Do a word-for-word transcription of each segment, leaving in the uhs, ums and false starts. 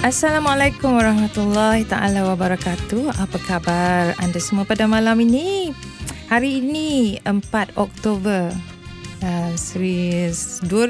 Assalamualaikum warahmatullahi ta'ala wabarakatuh. Apa khabar anda semua pada malam ini? Hari ini empat Oktober uh, dua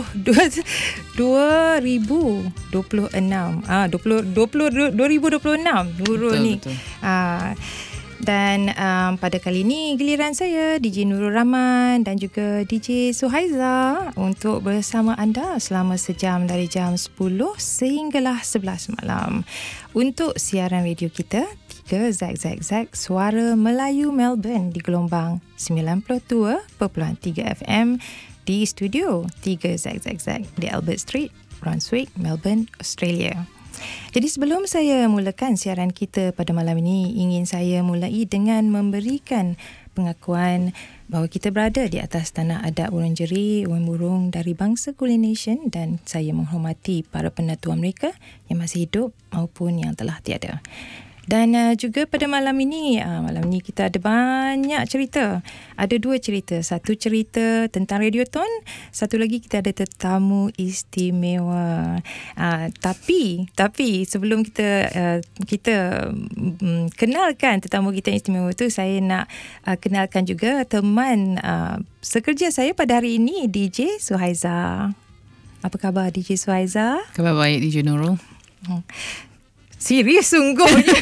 ribu dua puluh enam. Ah, dua ribu dua puluh enam Nurul ni. Betul. Ah, dan um, pada kali ini giliran saya D J Nurul Rahman dan juga D J Suhaiza untuk bersama anda selama sejam dari jam sepuluh sehinggalah sebelas malam untuk siaran radio kita tiga Z Z Z Suara Melayu Melbourne di gelombang sembilan puluh dua perpuluhan tiga F M di studio tiga Z Z Z di Albert Street, Brunswick, Melbourne, Australia. Jadi sebelum saya mulakan siaran kita pada malam ini, ingin saya mulai dengan memberikan pengakuan bahawa kita berada di atas tanah adat Wurundjeri, Wurrung dari bangsa Kulin Nation, dan saya menghormati para penatua mereka yang masih hidup maupun yang telah tiada. Dan uh, juga pada malam ini, uh, malam ini kita ada banyak cerita. Ada dua cerita. Satu cerita tentang Radioton, satu lagi kita ada tetamu istimewa. Uh, tapi, tapi sebelum kita uh, kita um, kenalkan tetamu kita istimewa itu, saya nak uh, kenalkan juga teman uh, sekerja saya pada hari ini, D J Suhaiza. Apa khabar D J Suhaiza? Khabar baik D J Nurul. Hmm. Serius sungguhnya.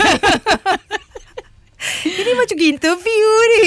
Ini macam interview ni.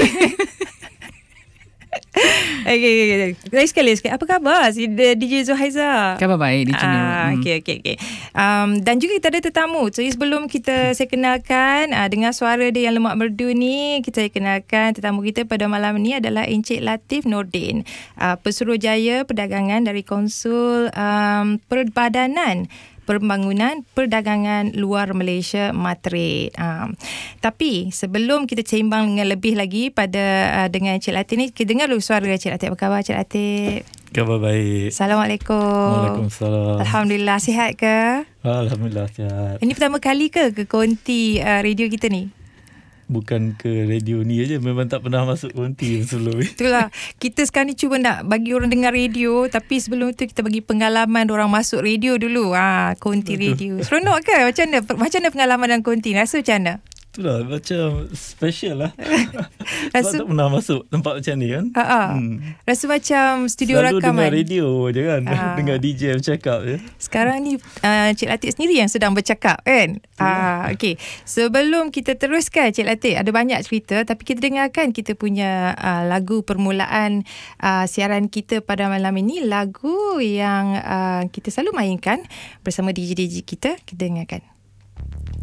Okay, okay, okay. Lagi sekali, sekali. Apa khabar si D J Suhaiza? Khabar baik D J Nurul. Ah, okay, okay, okay. Um, dan juga kita ada tetamu. Jadi sebelum kita saya kenalkan uh, dengan suara dia yang lemak merdu ni, kita kenalkan tetamu kita pada malam ni adalah Encik Latif Nordin, uh, Pesuruhjaya Perdagangan dari Konsul um, Perbadanan Pembangunan Perdagangan Luar Malaysia, Matrade. Um, tapi sebelum kita sembang dengan lebih lagi pada uh, dengan Encik Latif ni, kita dengar dulu suara Encik Latif. Apa khabar Encik Latif? Khabar baik. Assalamualaikum. Waalaikumsalam. Alhamdulillah, sihat ke? Alhamdulillah sihat. Ini pertama kali ke ke konti uh, radio kita ni? Bukan ke radio ni aja, memang tak pernah masuk konti sebelum ni. Itulah, kita sekarang ni cuba nak bagi orang dengar radio, tapi sebelum tu kita bagi pengalaman orang masuk radio dulu. Ah, konti radio. Seronok ke? Macam mana? Macam mana pengalaman dalam konti? Rasa macam mana? Itulah macam special lah. Sebab Rasa, tak pernah masuk tempat macam ni kan. uh-uh. hmm. Rasa macam studio Selalu rakaman. dengar radio je kan. Uh. Dengar D J bercakap je. Sekarang ni uh, Cik Latif sendiri yang sedang bercakap kan. Ah, uh, okay. Sebelum kita teruskan Cik Latif, ada banyak cerita, tapi kita dengarkan kita punya uh, lagu permulaan uh, siaran kita pada malam ini. Lagu yang uh, kita selalu mainkan bersama D J-D J kita. Kita dengarkan.